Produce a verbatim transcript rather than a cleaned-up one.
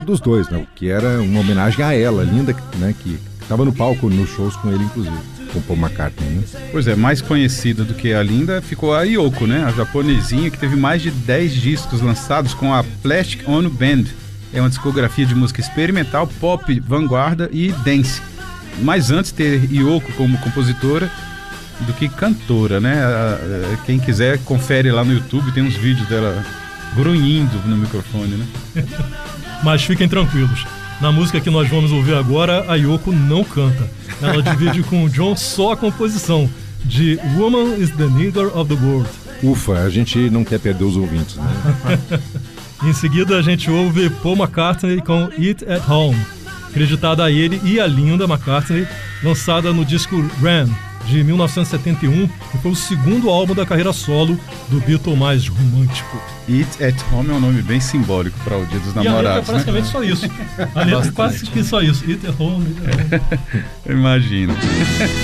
dos dois, né? Que era uma homenagem a ela, linda, né? Que estava no palco nos shows com ele, inclusive, com o Paul McCartney, né? Pois é, mais conhecida do que a Linda ficou a Yoko, né? A japonesinha que teve mais de dez discos lançados com a Plastic Ono Band. É uma discografia de música experimental, pop, vanguarda e dance. Mas antes ter Yoko como compositora do que cantora, né? Quem quiser, confere lá no YouTube, tem uns vídeos dela grunhindo no microfone, né? Mas fiquem tranquilos, na música que nós vamos ouvir agora, a Yoko não canta. Ela divide com o John só a composição de Woman is the Neither of the World. Ufa, a gente não quer perder os ouvintes, né? Em seguida a gente ouve Paul McCartney com It at Home, acreditada a ele e a Linda McCartney, lançada no disco Ram, de mil novecentos e setenta e um, que foi o segundo álbum da carreira solo do Beatle mais romântico. It at Home é um nome bem simbólico para o Dia dos Namorados, e a letra é praticamente, né? Só isso. A letra é quase que só isso. It at Home. It at home. Imagina.